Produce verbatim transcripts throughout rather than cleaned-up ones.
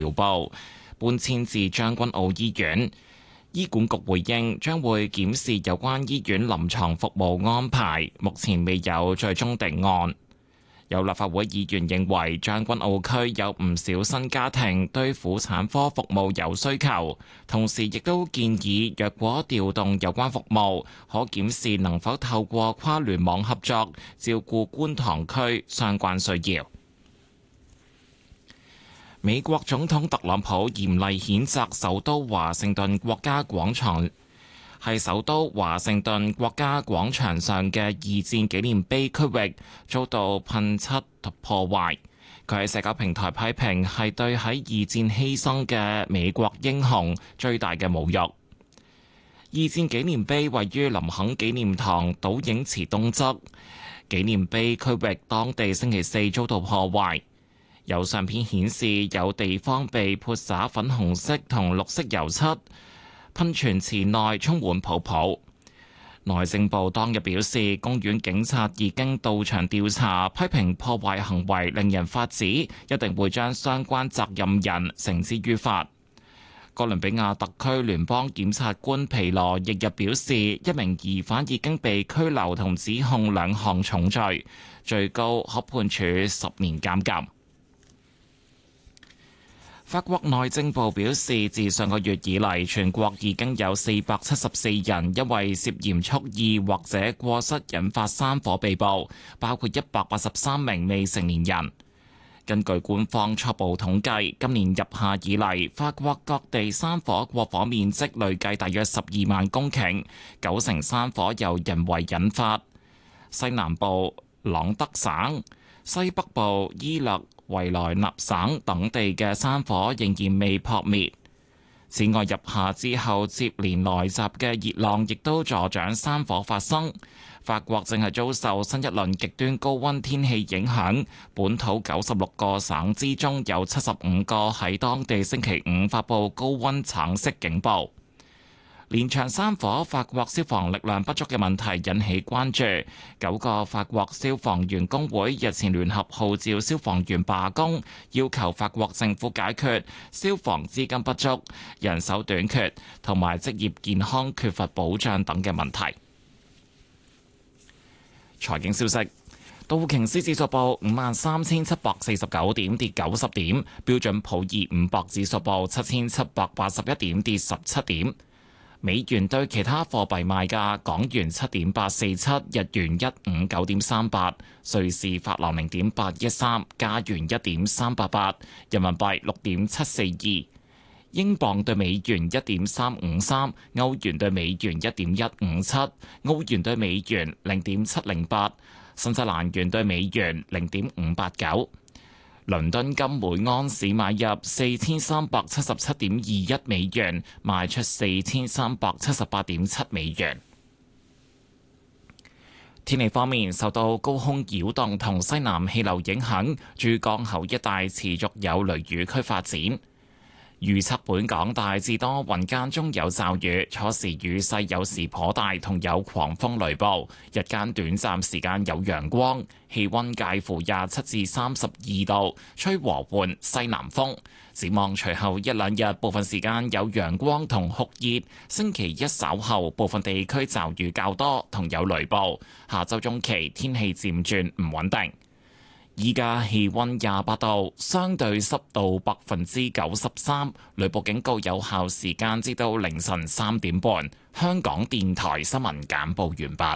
療部搬遷至將軍澳醫院。醫管局回應將會檢視有關醫院臨床服務安排，目前未有最終定案。有立法會議員認為將軍澳區有唔少新家庭對婦產科服務有需求，同時亦都建議若果調動有關服務，可檢視能否透過跨聯網合作照顧觀塘區相關需要。美國總統特朗普嚴厲譴責首都華盛頓國家廣場係首都華盛頓國家廣場上嘅二戰紀念碑區域遭到噴漆破壞。佢喺社交平台批評係對喺二戰犧牲嘅美國英雄最大嘅侮辱。二戰紀念碑位於林肯紀念堂倒影池東側，紀念碑區域當地星期四遭到破壞。有相片顯示有地方被潑灑粉紅色同綠色油漆，噴泉池內充滿泡泡。內政部當日表示，公園警察已經到場調查，批評破壞行為令人髮指，一定會將相關責任人繩之於法。哥倫比亞特區聯邦檢察官皮羅翌日表示，一名疑犯已經被拘留同指控兩項重罪，最高可判處十年監禁。法國內政部表示，自上個月以嚟，全國已經有四百七十四人因為涉嫌蓄意或者過失引發山火被捕，包括一百八十三名未成年人。根據官方初步統計，今年入夏以嚟，法國各地山火過火面積累計大約十二萬公頃，九成山火由人為引發。西南部朗德省、西北部伊勒維萊納省等地嘅山火仍然未撲滅。此外，入夏之後接連來襲嘅熱浪亦都助長山火發生。法國正係遭受新一輪極端高溫天氣影響，本土九十六個省之中有七十五個喺當地星期五發布高溫橙色警報。連場山火，法國消防力量不足嘅問題引起關注。九個法國消防員工會日前聯合號召消防員罷工，要求法國政府解決消防資金不足、人手短缺同埋職業健康缺乏保障等嘅問題。財經消息：道瓊斯指數報五萬三千七百四十九點，跌九十點；標準普爾五百指數報七千七百八十一點，跌十七點。美元對其他貨幣賣價：港元七點八四七，日元一五九點三八，瑞士法郎零點八一三，加元一點三八八，人民幣六點七四二，英鎊對美元一點三五三，歐元對美元一點一五七，澳元對美元零點七零八，新西蘭元對美元零點五八九。倫敦金每安士買入四千三百七十七點二一美元，賣出四千三百七十八點七美元。天氣方面，受到高空擾動同西南氣流影響，珠江口一帶持續有雷雨區發展。預測本港大致多雲間中有驟雨，初時雨勢有時頗大，同有狂風雷暴。日間短暫時間有陽光，氣溫介乎廿七至三十二度，吹和緩西南風。展望隨後一兩日，部分時間有陽光同酷熱。星期一稍後，部分地區驟雨較多，同有雷暴。下周中期天氣漸轉唔穩定。依家氣溫廿八度，相對濕度百分之九十三，雷暴警告有效時間至到凌晨三點半。香港電台新聞簡報完畢。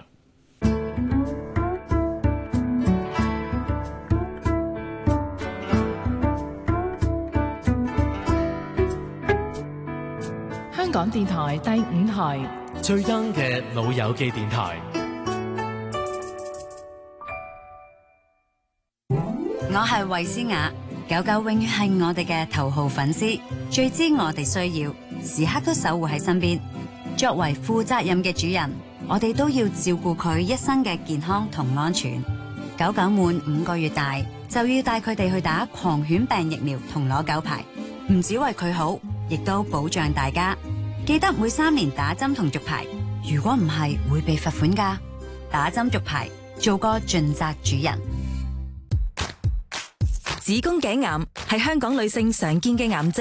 香港電台第五台最 young 嘅老友記電台。 我係衛詩雅，狗狗永遠係我哋嘅頭號粉絲，最知我哋需要，時刻都守護喺身邊。作為負責任嘅主人，我哋都要照顧佢一生嘅健康同安全。狗狗滿五個月大就要帶佢哋去打狂犬病疫苗同攞狗牌，唔止為佢好，亦都保障大家。記得每三年打針同續牌，如果唔係會被罰款㗎。打針續牌，做個盡責主人。 子宮頸癌係香港女性常見嘅癌症。